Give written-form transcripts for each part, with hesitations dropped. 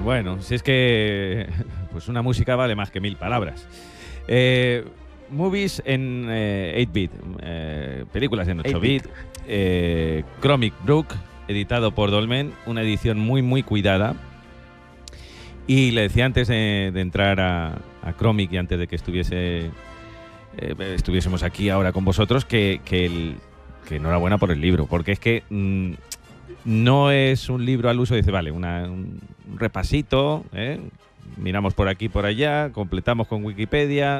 Bueno, si es que pues una música vale más que 1000 palabras. Movies en 8-bit, películas en 8-bit, Chromic Brook, editado por Dolmen, una edición muy muy cuidada. Y le decía antes de entrar a Chromic y antes de que estuviésemos aquí ahora con vosotros que enhorabuena por el libro, porque es que no es un libro al uso, dice, vale, un repasito, miramos por aquí por allá, completamos con Wikipedia,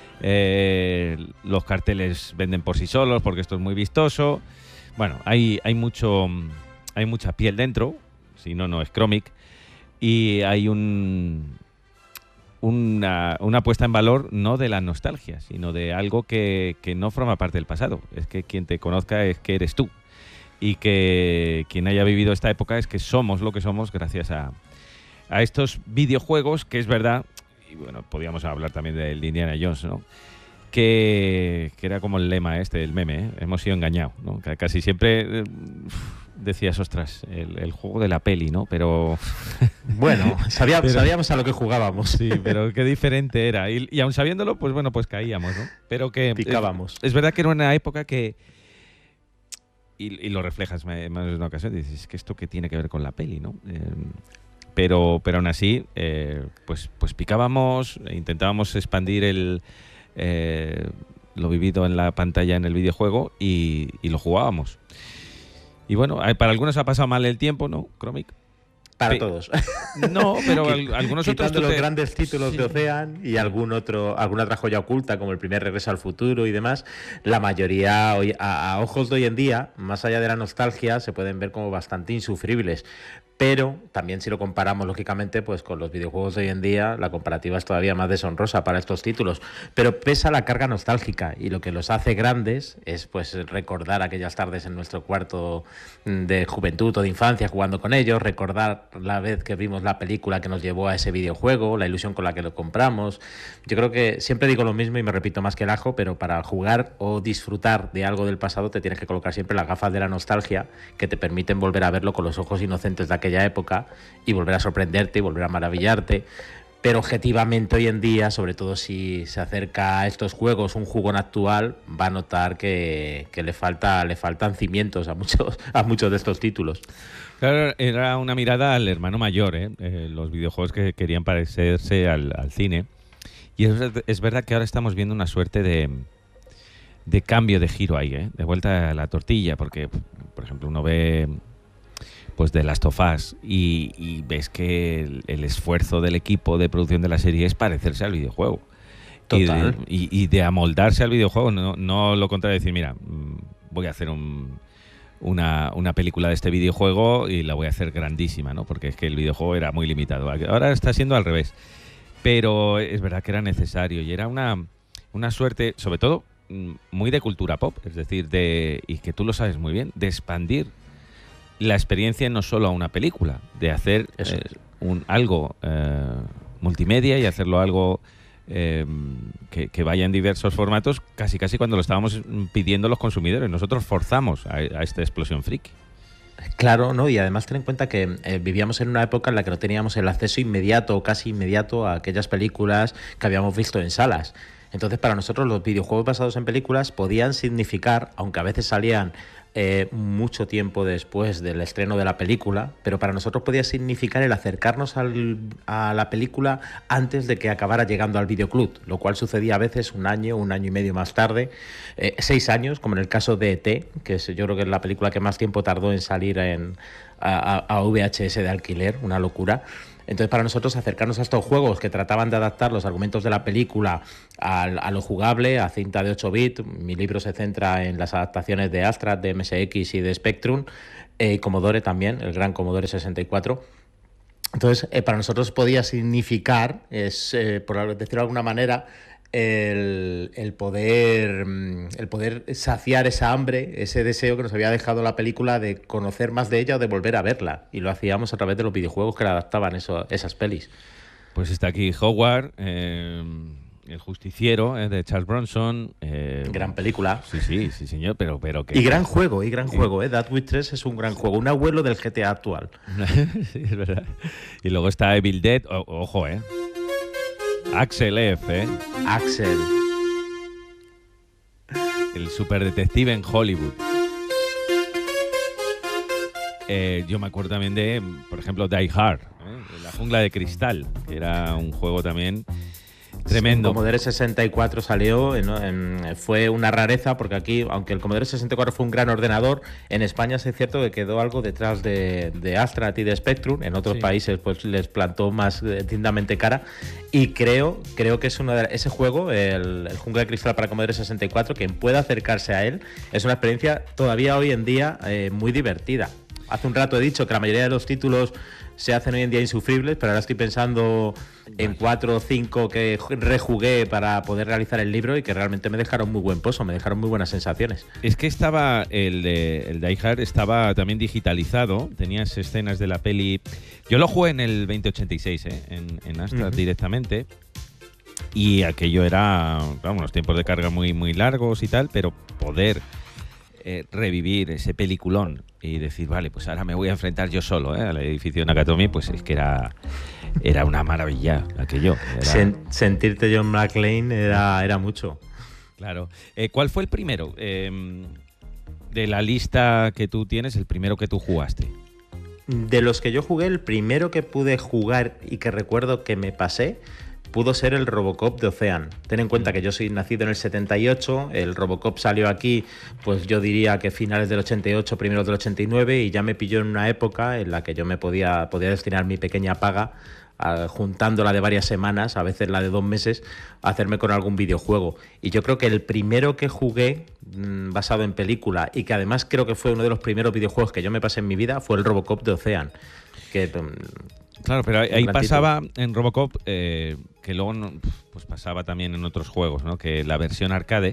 los carteles venden por sí solos porque esto es muy vistoso. Bueno, hay mucha piel dentro, si no, no es Chromic, y hay una puesta en valor no de la nostalgia, sino de algo que no forma parte del pasado. Es que quien te conozca es que eres tú, y que quien haya vivido esta época es que somos lo que somos gracias a estos videojuegos, que es verdad, y bueno, podíamos hablar también del Indiana Jones, ¿no? Que era como el lema el meme, hemos sido engañados, ¿no? Casi siempre decías, ostras, el juego de la peli, ¿no? Pero bueno, sabíamos a lo que jugábamos. Sí, pero qué diferente era. Y aun sabiéndolo, pues bueno, pues caíamos, ¿no? Pero que picábamos. Es verdad que era una época que y lo reflejas más de una ocasión, dices, es que esto que tiene que ver con la peli, ¿no? Pero aún así, pues picábamos, intentábamos expandir lo vivido en la pantalla en el videojuego y lo jugábamos. Y bueno, para algunos ha pasado mal el tiempo, ¿no? Chromic. Para todos. No, pero algunos otros... Quitando los grandes títulos de Ocean y alguna otra joya oculta, como el primer Regreso al Futuro y demás, la mayoría, hoy, a ojos de hoy en día, más allá de la nostalgia, se pueden ver como bastante insufribles. Pero también si lo comparamos, lógicamente, pues con los videojuegos de hoy en día, la comparativa es todavía más deshonrosa para estos títulos. Pero pesa la carga nostálgica, y lo que los hace grandes es pues recordar aquellas tardes en nuestro cuarto de juventud o de infancia jugando con ellos, recordar la vez que vimos la película que nos llevó a ese videojuego, la ilusión con la que lo compramos. Yo creo que siempre digo lo mismo y me repito más que el ajo, pero para jugar o disfrutar de algo del pasado te tienes que colocar siempre las gafas de la nostalgia, que te permiten volver a verlo con los ojos inocentes de aquella época y volver a sorprenderte y volver a maravillarte. Pero objetivamente hoy en día, sobre todo si se acerca a estos juegos un jugón actual, va a notar que le faltan cimientos a muchos de estos títulos. Claro, era una mirada al hermano mayor, los videojuegos que querían parecerse al cine. Y es verdad que ahora estamos viendo una suerte de cambio de giro ahí, de vuelta a la tortilla, porque, por ejemplo, uno ve pues The Last of Us y ves que el esfuerzo del equipo de producción de la serie es parecerse al videojuego. Total. Y de amoldarse al videojuego, no lo contrario de decir, mira, voy a hacer una película de este videojuego y la voy a hacer grandísima, ¿no? Porque es que el videojuego era muy limitado. Ahora está siendo al revés. Pero es verdad que era necesario y era una suerte, sobre todo, muy de cultura pop, es decir, y que tú lo sabes muy bien, de expandir la experiencia no solo a una película, de hacer algo multimedia y hacerlo algo que vaya en diversos formatos, casi cuando lo estábamos pidiendo los consumidores. Nosotros forzamos a esta explosión friki. Claro, ¿no? Y además ten en cuenta que vivíamos en una época en la que no teníamos el acceso inmediato o casi inmediato a aquellas películas que habíamos visto en salas. Entonces, para nosotros los videojuegos basados en películas podían significar, aunque a veces salían mucho tiempo después del estreno de la película, pero para nosotros podía significar el acercarnos a la película antes de que acabara llegando al videoclub, lo cual sucedía a veces un año y medio más tarde, 6 años, como en el caso de E.T., que yo creo que es la película que más tiempo tardó en salir a VHS de alquiler, una locura. Entonces, para nosotros acercarnos a estos juegos que trataban de adaptar los argumentos de la película a lo jugable, a cinta de 8 bits, mi libro se centra en las adaptaciones de Amstrad, de MSX y de Spectrum, Commodore también, el gran Commodore 64. Entonces, para nosotros podía significar, por decirlo de alguna manera, el poder saciar esa hambre, ese deseo que nos había dejado la película de conocer más de ella o de volver a verla, y lo hacíamos a través de los videojuegos que le adaptaban esas pelis. Pues está aquí Howard, El Justiciero, de Charles Bronson. Gran película. Sí, señor, pero que... Y gran juego. Dead Witch 3 es un gran juego, un abuelo del GTA actual. Sí, es verdad. Y luego está Evil Dead, ojo, Axel F, Axel. El superdetective en Hollywood. Yo me acuerdo también de, por ejemplo, Die Hard, La jungla de cristal, que era un juego también tremendo. El Commodore 64 salió, fue una rareza porque aquí, aunque el Commodore 64 fue un gran ordenador, en España sí es cierto que quedó algo detrás de Astra y de Spectrum. En otros países pues les plantó más tindamente cara. Y creo que es ese juego, el Jungla de Cristal para Commodore 64, quien pueda acercarse a él, es una experiencia todavía hoy en día muy divertida. Hace un rato he dicho que la mayoría de los títulos se hacen hoy en día insufribles, pero ahora estoy pensando en 4 o 5 que rejugué para poder realizar el libro y que realmente me dejaron muy buen pozo, me dejaron muy buenas sensaciones. Es que estaba el Die Hard estaba también digitalizado, tenías escenas de la peli. Yo lo jugué en el 2086, en Astra directamente. Y aquello era, unos tiempos de carga muy, muy largos y tal, pero poder revivir ese peliculón y decir, vale, pues ahora me voy a enfrentar yo solo al edificio Nakatomi, pues es que era una maravilla aquello. Sentirte John McClane era mucho. Claro. ¿Cuál fue el primero de la lista que tú tienes, el primero que tú jugaste? De los que yo jugué, el primero que pude jugar y que recuerdo que me pasé pudo ser el Robocop de Ocean. Ten en cuenta que yo soy nacido en el 78, el Robocop salió aquí, pues yo diría que finales del 88, primeros del 89, y ya me pilló en una época en la que yo me podía destinar mi pequeña paga, juntándola de varias semanas, a veces la de 2 meses, a hacerme con algún videojuego. Y yo creo que el primero que jugué, basado en película, y que además creo que fue uno de los primeros videojuegos que yo me pasé en mi vida, fue el Robocop de Ocean. Claro, pero ahí pasaba en Robocop, que luego pues pasaba también en otros juegos, ¿no? Que la versión arcade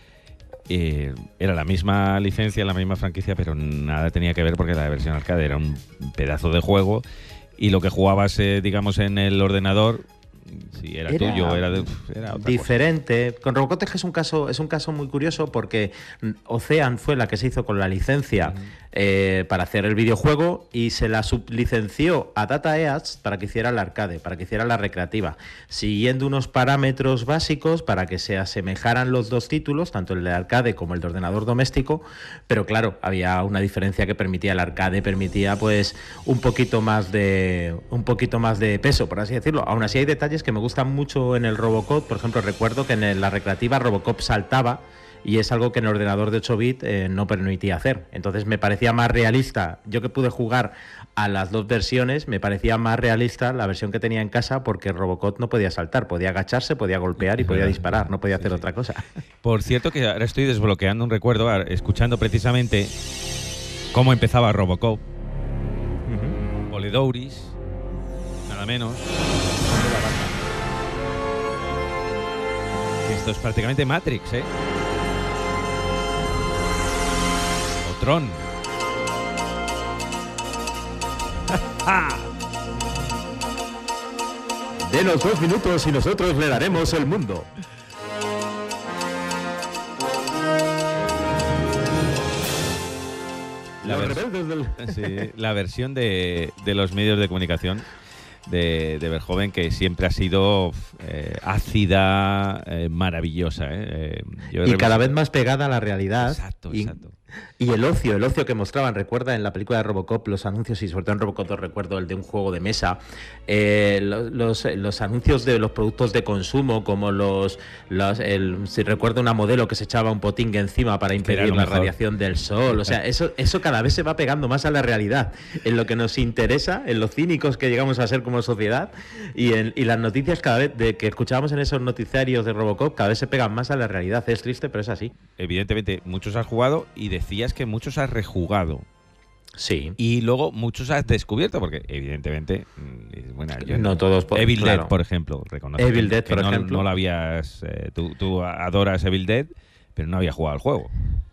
era la misma licencia, la misma franquicia, pero nada tenía que ver porque la versión arcade era un pedazo de juego y lo que jugabas, digamos, en el ordenador, si era tuyo, era otra diferente. cosa. Con Robocop es un caso muy curioso porque Ocean fue la que se hizo con la licencia para hacer el videojuego y se la sublicenció a Data East para que hiciera el arcade, para que hiciera la recreativa, siguiendo unos parámetros básicos para que se asemejaran los dos títulos, tanto el de arcade como el de ordenador doméstico, pero claro, había una diferencia que permitía el arcade, permitía pues un poquito más de peso, por así decirlo. Aún así hay detalles que me gustan mucho en el Robocop. Por ejemplo, recuerdo que en la recreativa Robocop saltaba, y es algo que en el ordenador de 8 bits no permitía hacer. Entonces me parecía más realista. Yo que pude jugar a las dos versiones, me parecía más realista la versión que tenía en casa, porque Robocop no podía saltar, podía agacharse, podía golpear y podía disparar, no podía hacer otra cosa. Por cierto, que ahora estoy desbloqueando un recuerdo, escuchando precisamente cómo empezaba Robocop. Poledouris, nada menos. Esto es prácticamente Matrix, O Tron. Denos 2 minutos y nosotros le daremos el mundo. La versión de los medios de comunicación de Verhoeven, que siempre ha sido ácida, maravillosa. Y cada vez más pegada a la realidad. Exacto. Y el ocio que mostraban, recuerda en la película de Robocop, los anuncios, y sobre todo en Robocop 2 recuerdo el de un juego de mesa, los anuncios de los productos de consumo, como si recuerdo una modelo que se echaba un potingue encima para impedir la radiación del sol. O sea, eso cada vez se va pegando más a la realidad, en lo que nos interesa, en los cínicos que llegamos a ser como sociedad, y las noticias cada vez que escuchábamos en esos noticiarios de Robocop cada vez se pegan más a la realidad. Es triste, pero es así. Evidentemente, muchos has jugado y decías que muchos has rejugado. Sí. Y luego muchos has descubierto, porque evidentemente, bueno, no todos. Evil Dead, por ejemplo. Evil Dead, por no, ejemplo. No lo habías. Tú adoras Evil Dead, pero no había jugado al juego.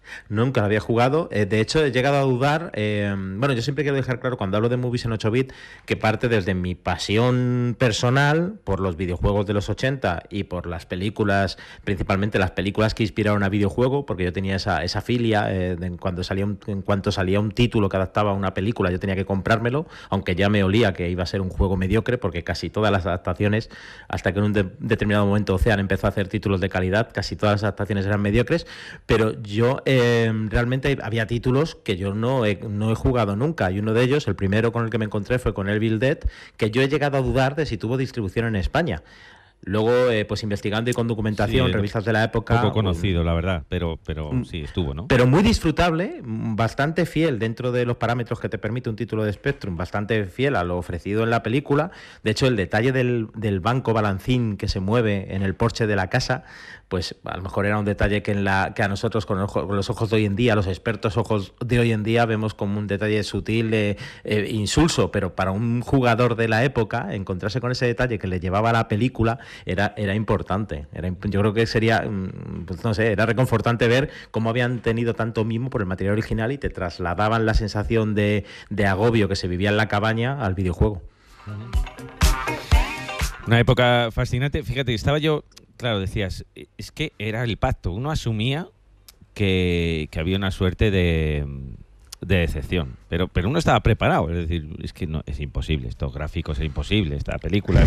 Nunca lo había jugado. De hecho, he llegado a dudar. Bueno, yo siempre quiero dejar claro cuando hablo de movies en 8 bit que parte desde mi pasión personal por los videojuegos de los 80 y por las películas, principalmente las películas que inspiraron a videojuego, porque yo tenía esa filia. En cuanto salía un título que adaptaba a una película, yo tenía que comprármelo, aunque ya me olía que iba a ser un juego mediocre, porque casi todas las adaptaciones, hasta que en un determinado momento Ocean empezó a hacer títulos de calidad, casi todas las adaptaciones eran mediocres, pero yo realmente había títulos que yo no he jugado nunca, y uno de ellos, el primero con el que me encontré fue con Evil Dead, que yo he llegado a dudar de si tuvo distribución en España. Luego, pues investigando y con documentación, sí, revistas de la época... Poco conocido, la verdad, pero sí, estuvo, ¿no? Pero muy disfrutable, bastante fiel dentro de los parámetros que te permite un título de Spectrum, bastante fiel a lo ofrecido en la película. De hecho, el detalle del banco balancín que se mueve en el porche de la casa, pues a lo mejor era un detalle que a nosotros con los ojos de hoy en día, los expertos ojos de hoy en día, vemos como un detalle sutil, insulso, pero para un jugador de la época, encontrarse con ese detalle que le llevaba a la película era importante. Yo creo que sería, pues no sé, era reconfortante ver cómo habían tenido tanto mimo por el material original y te trasladaban la sensación de agobio que se vivía en la cabaña al videojuego. Una época fascinante. Fíjate, estaba yo... Claro, decías, es que era el pacto. Uno asumía que había una suerte de decepción, pero uno estaba preparado. Es decir, es que no, es imposible, estos gráficos es imposible, esta película.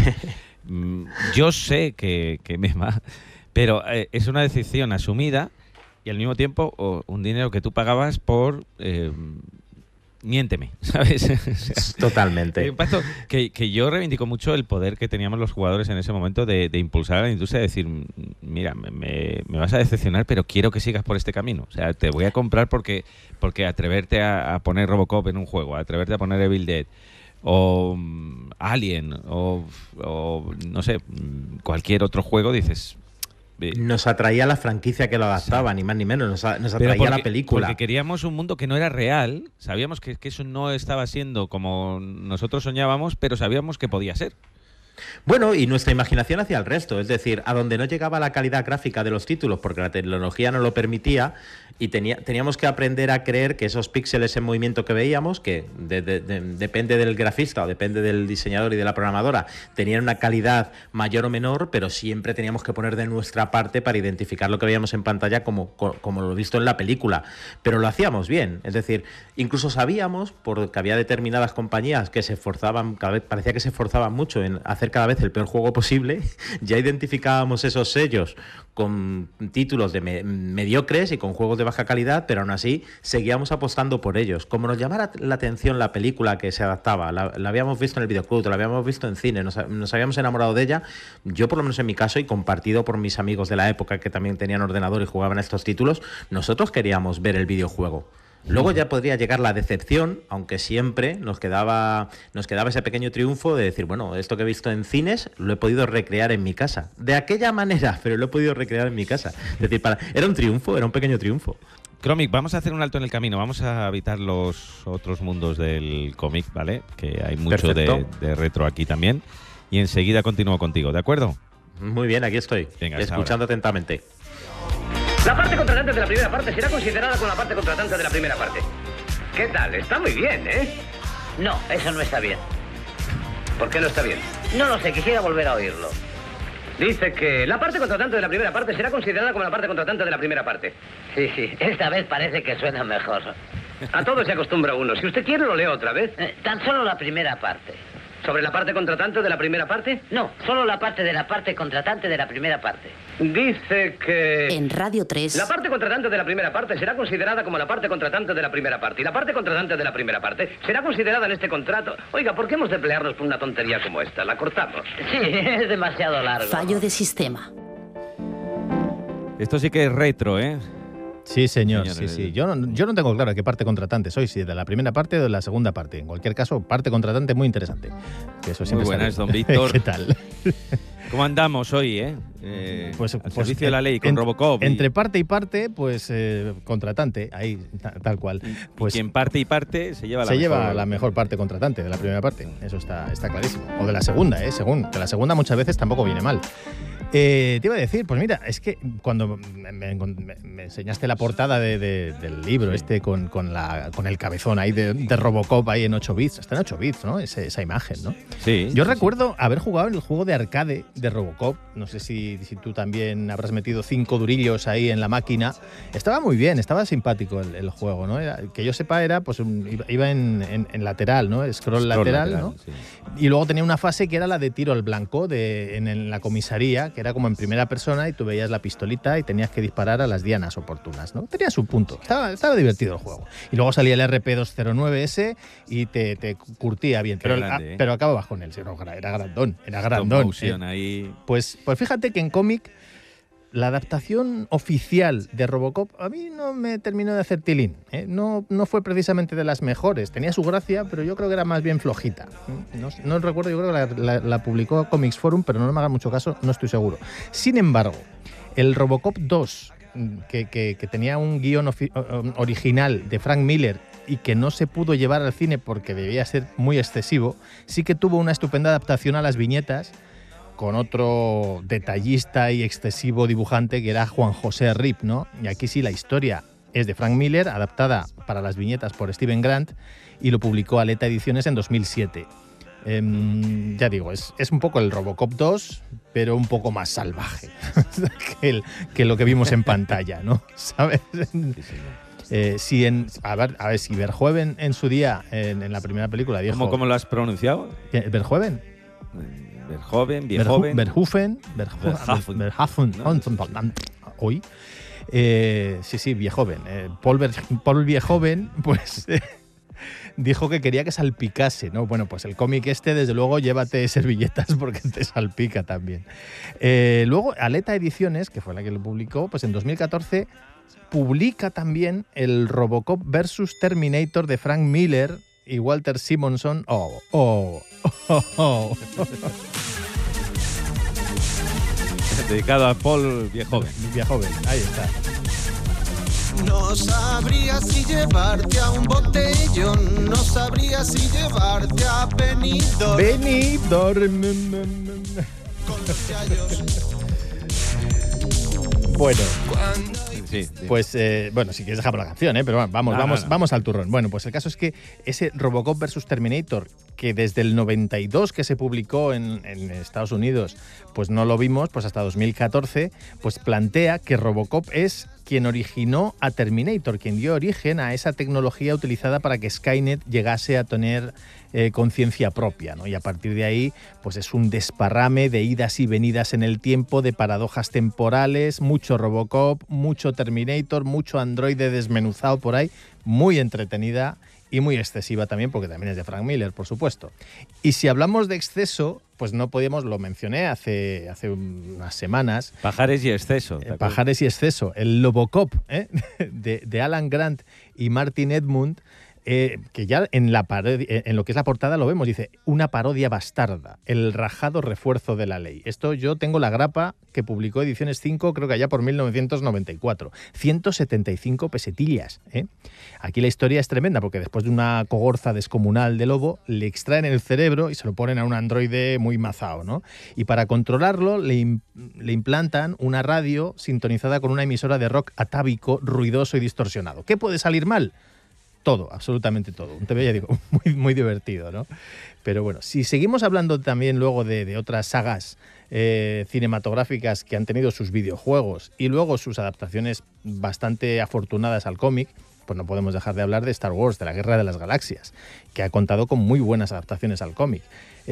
Yo sé que me va, pero es una decepción asumida y al mismo tiempo un dinero que tú pagabas por... miénteme, ¿sabes? Totalmente. Un pacto que yo reivindico mucho el poder que teníamos los jugadores en ese momento de impulsar a la industria, de decir, mira, me vas a decepcionar, pero quiero que sigas por este camino. O sea, te voy a comprar porque atreverte a poner Robocop en un juego, atreverte a poner Evil Dead, o Alien, o no sé, cualquier otro juego, dices... Nos atraía la franquicia que lo adaptaba, sí. Ni más ni menos, nos atraía la película. Porque queríamos un mundo que no era real, sabíamos que eso no estaba siendo como nosotros soñábamos, pero sabíamos que podía ser. Bueno, y nuestra imaginación hacia el resto, es decir, a donde no llegaba la calidad gráfica de los títulos porque la tecnología no lo permitía y teníamos que aprender a creer que esos píxeles en movimiento que veíamos, que depende del grafista o depende del diseñador y de la programadora, tenían una calidad mayor o menor, pero siempre teníamos que poner de nuestra parte para identificar lo que veíamos en pantalla como lo visto en la película, pero lo hacíamos bien, es decir, incluso sabíamos, porque había determinadas compañías que se esforzaban, parecía que se esforzaban mucho en hacer cada vez el peor juego posible, ya identificábamos esos sellos con títulos de mediocres y con juegos de baja calidad, pero aún así seguíamos apostando por ellos. Como nos llamara la atención la película que se adaptaba, la habíamos visto en el videoclub, la habíamos visto en cine, nos habíamos enamorado de ella, yo por lo menos en mi caso y compartido por mis amigos de la época que también tenían ordenador y jugaban a estos títulos, nosotros queríamos ver el videojuego. Luego ya podría llegar la decepción, aunque siempre nos quedaba ese pequeño triunfo de decir, bueno, esto que he visto en cines lo he podido recrear en mi casa. De aquella manera, pero lo he podido recrear en mi casa. Es decir, era un triunfo, era un pequeño triunfo. Cromic, vamos a hacer un alto en el camino, vamos a habitar los otros mundos del cómic, ¿vale? Que hay mucho de retro aquí también. Y enseguida continúo contigo, ¿de acuerdo? Muy bien, aquí estoy. Venga, escuchando atentamente. La parte contratante de la primera parte será considerada como la parte contratante de la primera parte. ¿Qué tal? Está muy bien, ¿eh? No, eso no está bien. ¿Por qué no está bien? No lo sé, quisiera volver a oírlo. Dice que la parte contratante de la primera parte será considerada como la parte contratante de la primera parte. Sí, esta vez parece que suena mejor. A todo se acostumbra uno. Si usted quiere, lo leo otra vez. Tan solo la primera parte. ¿Sobre la parte contratante de la primera parte? No, solo la parte de la parte contratante de la primera parte. Dice que... En Radio 3... La parte contratante de la primera parte será considerada como la parte contratante de la primera parte. Y la parte contratante de la primera parte será considerada en este contrato. Oiga, ¿por qué hemos de pelearnos por una tontería como esta? ¿La cortamos? Sí, es demasiado largo. Fallo de sistema. Esto sí que es retro, ¿eh? Sí, señor, sí. Yo no tengo claro qué parte contratante soy, si de la primera parte o de la segunda parte. En cualquier caso, parte contratante muy interesante. Eso muy buenas, don Víctor. ¿Qué tal? ¿Cómo andamos hoy, pues servicio de la ley con Robocop. Entre parte y parte, pues contratante, ahí, tal cual. Pues, y quien parte y parte se lleva la mejor parte contratante de la primera parte. Eso está clarísimo. O de la segunda, según. De la segunda muchas veces tampoco viene mal. Te iba a decir, pues mira, es que cuando me enseñaste la portada del libro con el cabezón ahí de Robocop ahí en 8 bits, está en 8 bits, ¿no? Esa imagen, ¿no? Sí. Yo recuerdo haber jugado en el juego de arcade de Robocop, no sé si tú también habrás metido 5 durillos ahí en la máquina. Estaba muy bien, estaba simpático el juego, ¿no? Que yo sepa iba en lateral, ¿no? Scroll lateral, ¿no? Sí. Y luego tenía una fase que era la de tiro al blanco en la comisaría, que era como en primera persona y tú veías la pistolita y tenías que disparar a las dianas oportunas, ¿no? Tenía su punto, estaba divertido el juego. Y luego salía el RP209S y te curtía bien, pero acababas con él, era grandón. Ahí. Pues fíjate que en cómic la adaptación oficial de Robocop a mí no me terminó de hacer tilín, ¿eh? No fue precisamente de las mejores. Tenía su gracia, pero yo creo que era más bien flojita. No recuerdo, yo creo que la publicó Comics Forum, pero no me haga mucho caso, no estoy seguro. Sin embargo, el Robocop 2, que tenía un guión original de Frank Miller y que no se pudo llevar al cine porque debía ser muy excesivo, sí que tuvo una estupenda adaptación a las viñetas, con otro detallista y excesivo dibujante que era Juan José Rip, ¿no? Y aquí sí la historia es de Frank Miller, adaptada para las viñetas por Steven Grant, y lo publicó Aleta Ediciones en 2007. Ya digo, es un poco el Robocop 2, pero un poco más salvaje que lo que vimos en pantalla, ¿no? ¿Sabes? A ver, si Verhoeven en su día, en la primera película, dijo... ¿Cómo lo has pronunciado? ¿Verhoeven? Verhoeven. Hoy. Sí, Verhoeven. Paul Verhoeven, pues dijo que quería que salpicase, ¿no? Bueno, pues el cómic desde luego, llévate servilletas porque te salpica también. Luego, Aleta Ediciones, que fue la que lo publicó, pues en 2014 publica también el Robocop vs. Terminator de Frank Miller y Walter Simonson. Dedicado a Paul Verhoeven. Ahí está. No sabría si llevarte a un botellón, no sabría si llevarte a Benidorm. Con los yayos. Bueno. Sí. Pues, si quieres dejamos la canción, pero vamos al turrón. Bueno, pues el caso es que ese Robocop vs. Terminator, que desde el 92 que se publicó en Estados Unidos, pues no lo vimos, pues hasta 2014, pues plantea que Robocop es quien originó a Terminator, quien dio origen a esa tecnología utilizada para que Skynet llegase a tener conciencia propia, ¿no? Y a partir de ahí, pues es un desparrame de idas y venidas en el tiempo, de paradojas temporales, mucho Robocop, mucho Terminator, mucho androide desmenuzado por ahí, muy entretenida y muy excesiva también, porque también es de Frank Miller, por supuesto. Y si hablamos de exceso, pues no podíamos, lo mencioné hace unas semanas. Pajares y exceso. Pajares y exceso. El Lobocop, de Alan Grant y Martin Edmund, que ya en lo que es la portada lo vemos, dice, una parodia bastarda, el rajado refuerzo de la ley. Esto yo tengo la grapa que publicó Ediciones 5, creo que allá por 1994. 175 pesetillas. Aquí la historia es tremenda, porque después de una cogorza descomunal de lobo, le extraen el cerebro y se lo ponen a un androide muy mazao, ¿no? Y para controlarlo le implantan una radio sintonizada con una emisora de rock atávico, ruidoso y distorsionado. ¿Qué puede salir mal? Todo, absolutamente todo. Un TV, ya digo, muy, muy divertido, ¿no? Pero bueno, si seguimos hablando también luego de otras sagas cinematográficas que han tenido sus videojuegos y luego sus adaptaciones bastante afortunadas al cómic, pues no podemos dejar de hablar de Star Wars, de la Guerra de las Galaxias, que ha contado con muy buenas adaptaciones al cómic.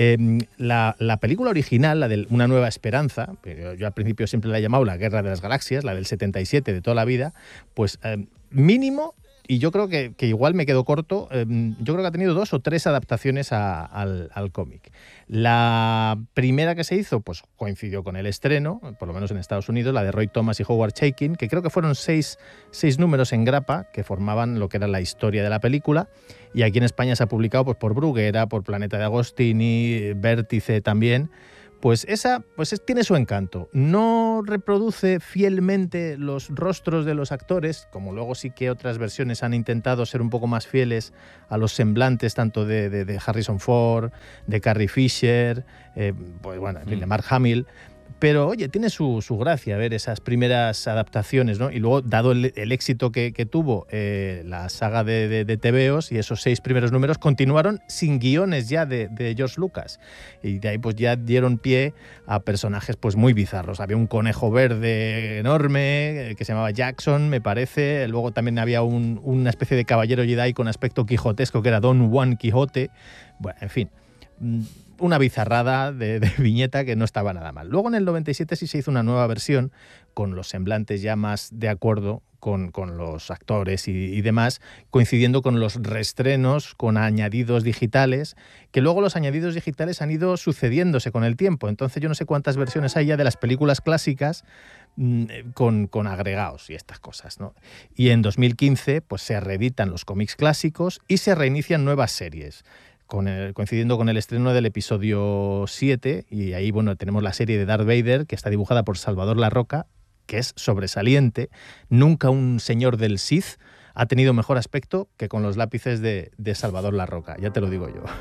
La película original, la de Una Nueva Esperanza, yo al principio siempre la he llamado la Guerra de las Galaxias, la del 77 de toda la vida, pues mínimo... Y yo creo que igual me quedo corto. Yo creo que ha tenido 2 o 3 adaptaciones al cómic. La primera que se hizo, pues coincidió con el estreno, por lo menos en Estados Unidos, la de Roy Thomas y Howard Chaykin, que creo que fueron 6 números en grapa que formaban lo que era la historia de la película. Y aquí en España se ha publicado pues, por Bruguera, por Planeta de Agostini, Vértice también. Pues esa tiene su encanto. No reproduce fielmente los rostros de los actores, como luego sí que otras versiones han intentado ser un poco más fieles a los semblantes tanto de Harrison Ford, de Carrie Fisher, pues bueno, en fin, de Mark Hamill. Pero, oye, tiene su gracia ver esas primeras adaptaciones, ¿no? Y luego, dado el éxito que tuvo la saga de TVOs y esos 6 primeros números, continuaron sin guiones ya de George Lucas. Y de ahí pues ya dieron pie a personajes pues muy bizarros. Había un conejo verde enorme que se llamaba Jackson, me parece. Luego también había una especie de caballero Jedi con aspecto quijotesco que era Don Juan Quijote. Bueno, en fin, una bizarrada de viñeta que no estaba nada mal. Luego en el 97 sí se hizo una nueva versión con los semblantes ya más de acuerdo con los actores y demás, coincidiendo con los reestrenos, con añadidos digitales, que luego los añadidos digitales han ido sucediéndose con el tiempo. Entonces yo no sé cuántas versiones hay ya de las películas clásicas con agregados y estas cosas, ¿no? Y en 2015 pues se reeditan los cómics clásicos y se reinician nuevas series. Coincidiendo con el estreno del episodio 7, y ahí bueno tenemos la serie de Darth Vader, que está dibujada por Salvador Larroca, que es sobresaliente. Nunca un señor del Sith ha tenido mejor aspecto que con los lápices de Salvador Larroca, ya te lo digo yo.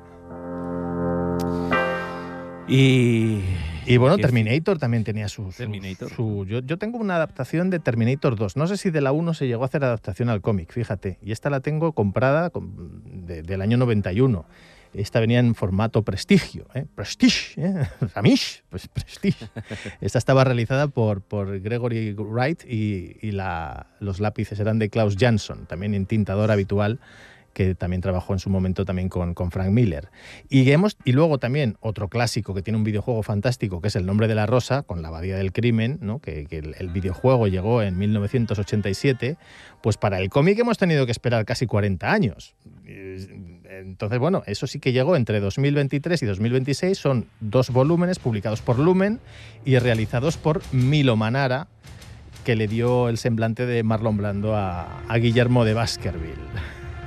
Y bueno, Terminator también tenía Terminator. Yo tengo una adaptación de Terminator 2. No sé si de la 1 se llegó a hacer adaptación al cómic, fíjate. Y esta la tengo comprada del año 91. Esta venía en formato Prestigio, Prestige, Amish, pues Prestige. Esta estaba realizada por Gregory Wright y los lápices eran de Klaus Jansson, también entintador habitual, que también trabajó en su momento también con Frank Miller. Y luego también otro clásico que tiene un videojuego fantástico, que es El nombre de la rosa, con la abadía del crimen, ¿no? que el videojuego llegó en 1987, pues para el cómic hemos tenido que esperar casi 40 años. Entonces, bueno, eso sí que llegó entre 2023 y 2026, son 2 volúmenes publicados por Lumen y realizados por Milo Manara, que le dio el semblante de Marlon Brando a Guillermo de Baskerville.